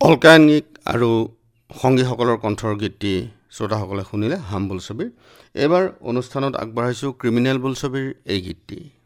অলকায়নিক আৰু সংগীসকলৰ কণ্ঠৰ গীতটি শ্ৰোতাসকলে শুনিলে হাম বোলছবিৰ। এইবাৰ অনুষ্ঠানত আগবঢ়াইছোঁ ক্ৰিমিনেল বোলছবিৰ এই গীতটি।